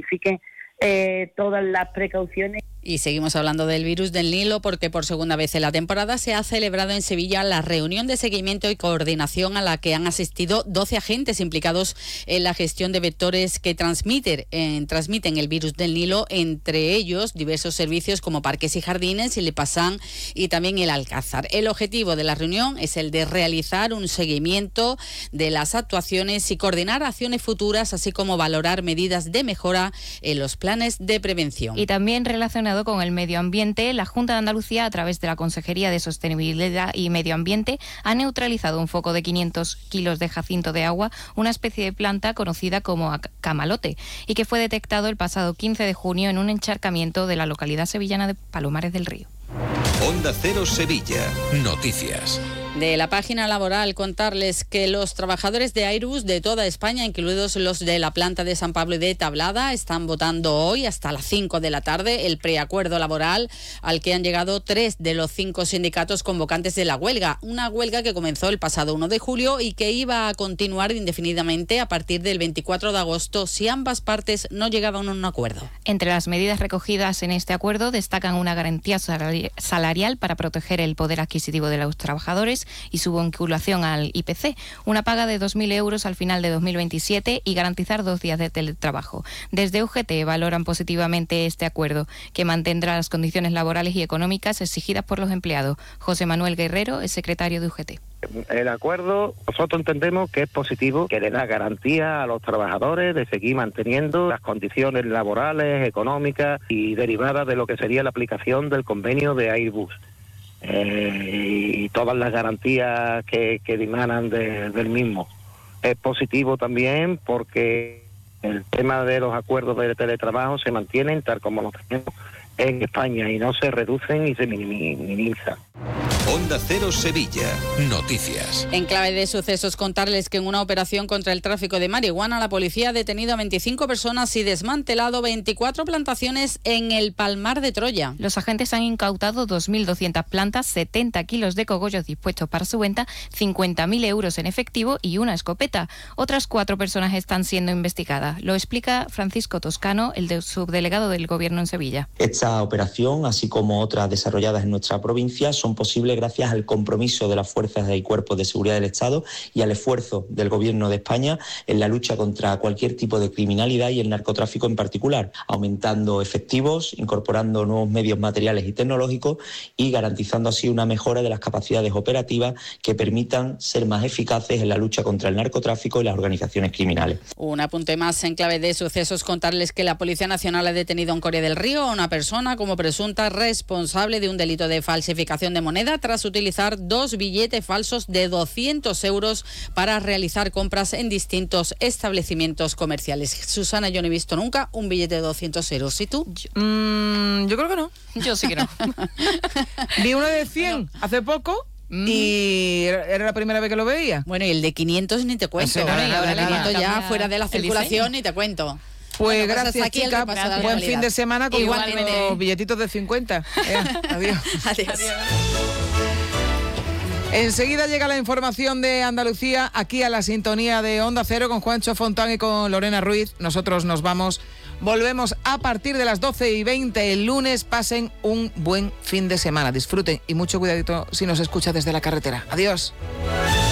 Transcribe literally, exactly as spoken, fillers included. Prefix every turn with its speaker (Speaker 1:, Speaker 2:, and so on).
Speaker 1: rectifiquen eh, todas las precauciones.
Speaker 2: Y seguimos hablando del virus del Nilo porque por segunda vez en la temporada se ha celebrado en Sevilla la reunión de seguimiento y coordinación a la que han asistido doce agentes implicados en la gestión de vectores que transmiten, eh, transmiten el virus del Nilo, entre ellos diversos servicios como Parques y Jardines, el Lepasán y también el Alcázar. El objetivo de la reunión es el de realizar un seguimiento de las actuaciones y coordinar acciones futuras, así como valorar medidas de mejora en los planes de prevención.
Speaker 3: Y también relacionado con el medio ambiente, la Junta de Andalucía, a través de la Consejería de Sostenibilidad y Medio Ambiente, ha neutralizado un foco de quinientos kilos de jacinto de agua, una especie de planta conocida como camalote, y que fue detectado el pasado quince de junio en un encharcamiento de la localidad sevillana de Palomares del Río.
Speaker 4: Onda Cero Sevilla. Noticias.
Speaker 2: De la página laboral, contarles que los trabajadores de Airbus de toda España, incluidos los de la planta de San Pablo y de Tablada, están votando hoy hasta las cinco de la tarde el preacuerdo laboral al que han llegado tres de los cinco sindicatos convocantes de la huelga. Una huelga que comenzó el pasado uno de julio y que iba a continuar indefinidamente a partir del veinticuatro de agosto si ambas partes no llegaban a un acuerdo.
Speaker 3: Entre las medidas recogidas en este acuerdo destacan una garantía salarial para proteger el poder adquisitivo de los trabajadores y su vinculación al I P C, una paga de dos mil euros al final de dos mil veintisiete y garantizar dos días de teletrabajo. Desde U G T valoran positivamente este acuerdo, que mantendrá las condiciones laborales y económicas exigidas por los empleados. José Manuel Guerrero es secretario de U G T.
Speaker 5: El acuerdo, nosotros entendemos que es positivo, que le da garantía a los trabajadores de seguir manteniendo las condiciones laborales, económicas y derivadas de lo que sería la aplicación del convenio de Airbus. Eh, y todas las garantías que, que dimanan de, del mismo. Es positivo también porque el tema de los acuerdos de teletrabajo se mantienen tal como los tenemos en España y no se reducen y se minimizan.
Speaker 4: Onda Cero Sevilla. Noticias.
Speaker 2: En clave de sucesos, contarles que en una operación contra el tráfico de marihuana, la policía ha detenido a veinticinco personas y desmantelado veinticuatro plantaciones en el Palmar de Troya.
Speaker 3: Los agentes han incautado dos mil doscientas plantas, setenta kilos de cogollos dispuestos para su venta, cincuenta mil euros en efectivo y una escopeta. Otras cuatro personas están siendo investigadas. Lo explica Francisco Toscano, el de subdelegado del Gobierno en Sevilla.
Speaker 6: Esta operación, así como otras desarrolladas en nuestra provincia, son posibles gracias al compromiso de las fuerzas y cuerpos de seguridad del Estado y al esfuerzo del Gobierno de España en la lucha contra cualquier tipo de criminalidad y el narcotráfico en particular, aumentando efectivos, incorporando nuevos medios materiales y tecnológicos y garantizando así una mejora de las capacidades operativas que permitan ser más eficaces en la lucha contra el narcotráfico y las organizaciones criminales.
Speaker 2: Un apunte más en clave de sucesos, contarles que la Policía Nacional ha detenido en Coria del Río a una persona como presunta responsable de un delito de falsificación de moneda tras utilizar dos billetes falsos de doscientos euros para realizar compras en distintos establecimientos comerciales. Susana, yo no he visto nunca un billete de doscientos euros. ¿Y tú?
Speaker 7: Yo, mmm, yo creo que no.
Speaker 3: Yo sí que no.
Speaker 7: Vi uno de cien bueno. hace poco. Mm. Y era la primera vez que lo veía.
Speaker 2: Bueno, y el de quinientos ni te cuento.
Speaker 7: No,
Speaker 2: ¿no? Y ahora el quinientos ya fuera de la circulación ni te cuento.
Speaker 7: Pues
Speaker 2: bueno,
Speaker 7: gracias,
Speaker 2: aquí
Speaker 7: chica. Buen fin de semana con los billetitos de cincuenta. Eh, adiós.
Speaker 2: Adiós.
Speaker 7: Adiós. Enseguida llega la información de Andalucía aquí a la sintonía de Onda Cero con Juancho Fontán y con Lorena Ruiz. Nosotros nos vamos, volvemos a partir de las doce y veinte el lunes. Pasen un buen fin de semana, disfruten y mucho cuidadito si nos escucha desde la carretera. Adiós.